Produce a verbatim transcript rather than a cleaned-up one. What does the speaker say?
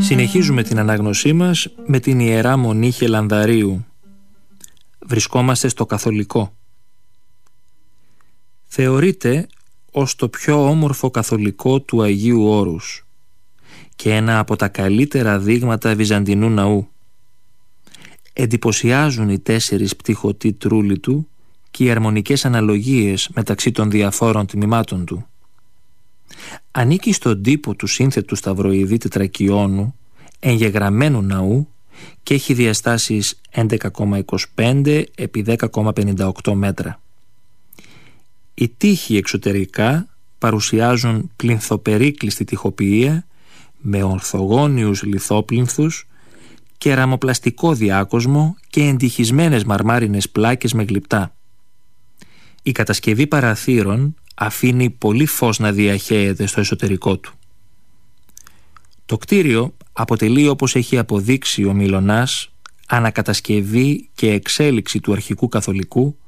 Συνεχίζουμε την ανάγνωσή μας με την Ιερά Μονή Χελανδαρίου. Βρισκόμαστε στο Καθολικό. Θεωρείται ως το πιο όμορφο καθολικό του Αγίου Όρους και ένα από τα καλύτερα δείγματα βυζαντινού ναού. Εντυπωσιάζουν οι τέσσερις πτυχωτοί τρούλοι του και οι αρμονικές αναλογίες μεταξύ των διαφόρων τμήματων του. Ανήκει στον τύπο του σύνθετου σταυροειδή τετρακιόνου εγγεγραμμένου ναού και έχει διαστάσεις έντεκα κόμμα είκοσι πέντε επί δέκα κόμμα πενήντα οκτώ μέτρα. Οι τοίχοι εξωτερικά παρουσιάζουν πλινθοπερίκλειστη τοιχοποιία με ορθογώνιους λιθόπλινθους, κεραμοπλαστικό διάκοσμο και εντυχισμένες μαρμάρινες πλάκες με γλυπτά. Η κατασκευή παραθύρων αφήνει πολύ φως να διαχέεται στο εσωτερικό του. Το κτίριο αποτελεί, όπως έχει αποδείξει ο Μιλωνάς, ανακατασκευή και εξέλιξη του αρχικού καθολικού